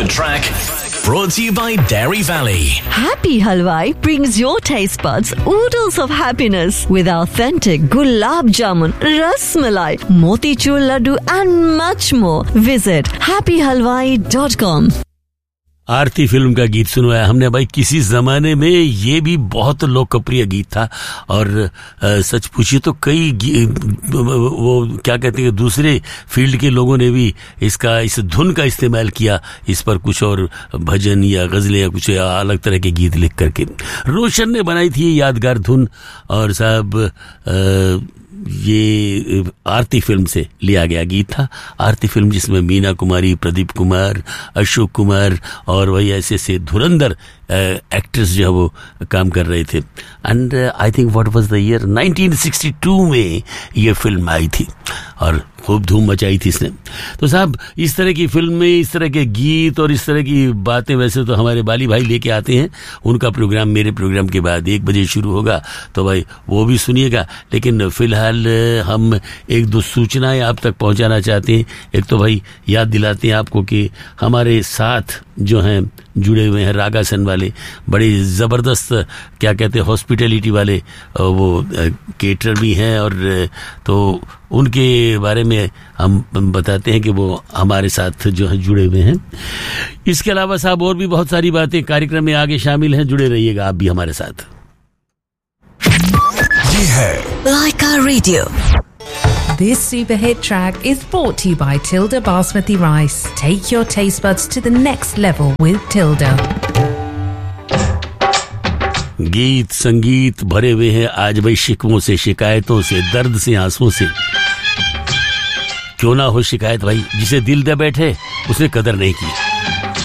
track. Brought to you by Dairy Valley. Happy Halwai brings your taste buds oodles of happiness with authentic gulab jamun, ras malai, motichur laddu and much more. Visit happyhalwai.com. Aarti film का गीत सुनवाया हमने भाई। किसी जमाने में ये भी बहुत लोकप्रिय गीत था और सच पूछिए तो कई वो क्या कहते हैं दूसरे फील्ड के लोगों ने भी इस धुन का इस्तेमाल किया इस पर कुछ और भजन या गजलें या कुछ अलग तरह के गीत लिख करके। रोशन ने बनाई थी ये यादगार धुन और साहब ये आरती फिल्म से लिया गया गीत था। आरती फिल्म जिसमें मीना कुमारी, प्रदीप कुमार, अशोक कुमार और वही ऐसे धुरंधर एक्टर्स जो है वो काम कर रहे थे। And I think what was the year 1962 में ये फिल्म आई थी और खूब धूम मचाई थी इसने। तो साहब इस तरह की फिल्में, इस तरह के गीत और इस तरह की बातें वैसे तो हमारे बाली भाई लेके आते हैं। उनका प्रोग्राम मेरे प्रोग्राम के बाद 1 बजे शुरू होगा तो भाई वो भी सुनिएगा। लेकिन फिलहाल हम एक दो सूचनाएं आप तक पहुंचाना चाहते हैं। एक तो भाई याद दिलाते हैं आपको कि हमारे साथ जो हैं जुड़े हुए हैं रागासन वाले, बड़े ज़बरदस्त क्या कहते हैं हॉस्पिटैलिटी वाले वो केटर भी हैं और तो उनके बारे में हम बताते हैं कि वो हमारे साथ जो है जुड़े हुए हैं। इसके अलावा साहब और भी बहुत सारी बातें कार्यक्रम में आगे शामिल हैं। जुड़े रहिएगा आप भी हमारे साथ। ये है Laika Radio. This super hit track is brought to you by Tilda Basmati Rice. Take your taste buds to the next level with Tilda. गीत संगीत भरे हुए हैं आज भाई शिकवों से, शिकायतों से, दर्द से, आंसुओं से। क्यों ना हो शिकायत भाई, जिसे दिल दे बैठे उसने कदर नहीं की।